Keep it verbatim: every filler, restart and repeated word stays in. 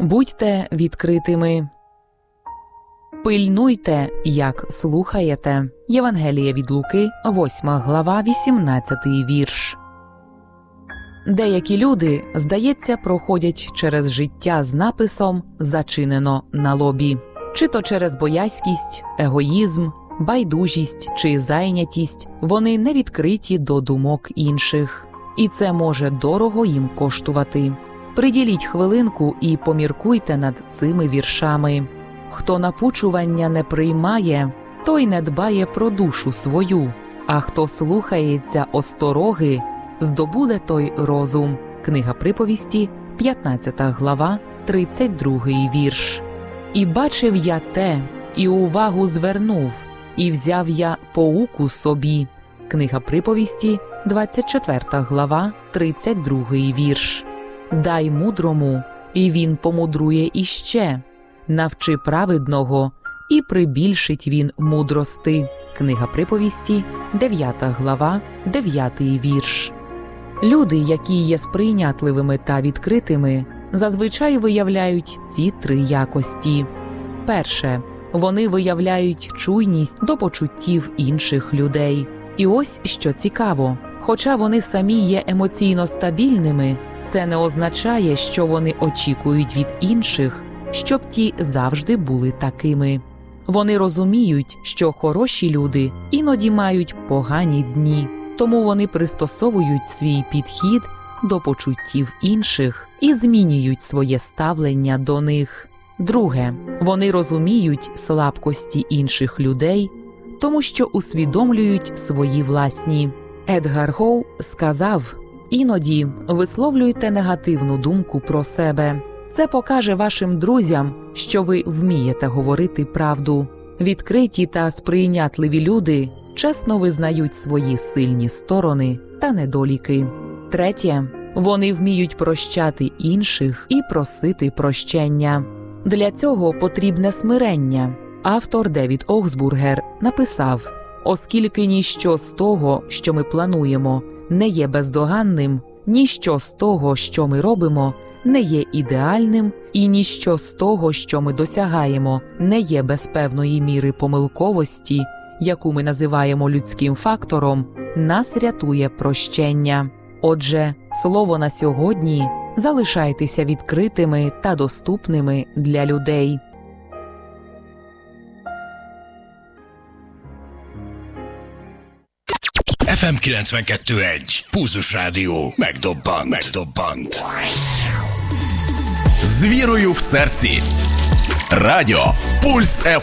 Будьте відкритими. Пильнуйте, як слухаєте. Євангеліє від Луки, восьма глава, вісімнадцятий вірш. Деякі люди, здається, проходять через життя з написом «Зачинено на лобі». Чи то через боязкість, егоїзм, байдужість чи зайнятість, вони не відкриті до думок інших. І це може дорого їм коштувати. Приділіть хвилинку і поміркуйте над цими віршами. Хто напучування не приймає, той не дбає про душу свою, а хто слухається остороги, здобуде той розум. Книга Приповісті, п'ятнадцята глава, тридцять другий вірш. І бачив я те, і увагу звернув, і взяв я поуку собі. Книга Приповісті, двадцять четверта глава, тридцять другий вірш. Дай мудрому, і він помудрує іще. Навчи праведного, і прибільшить він мудрости. Книга Приповісті, дев'ята глава, дев'ятий вірш. Люди, які є сприйнятливими та відкритими, зазвичай виявляють ці три якості. Перше. Вони виявляють чуйність до почуттів інших людей. І ось що цікаво. Хоча вони самі є емоційно стабільними, це не означає, що вони очікують від інших, щоб ті завжди були такими. Вони розуміють, що хороші люди іноді мають погані дні, тому вони пристосовують свій підхід до почуттів інших і змінюють своє ставлення до них. Друге, вони розуміють слабкості інших людей, тому що усвідомлюють свої власні. Едгар Гоу сказав: «Іноді висловлюйте негативну думку про себе. Це покаже вашим друзям, що ви вмієте говорити правду». Відкриті та сприйнятливі люди чесно визнають свої сильні сторони та недоліки. Третє. Вони вміють прощати інших і просити прощення. Для цього потрібне смирення. Автор Девід Охсбургер написав: «Оскільки ніщо з того, що ми плануємо, не є бездоганним, ніщо з того, що ми робимо, не є ідеальним, і ніщо з того, що ми досягаємо, не є без певної міри помилковості, яку ми називаємо людським фактором, нас рятує прощення». Отже, слово на сьогодні – залишайтеся відкритими та доступними для людей. еф ем kilencvenkettő egy. Pulzus Rádió. Megdobbant. Megdobbant. З вірою в серці. Радіо Пульс еф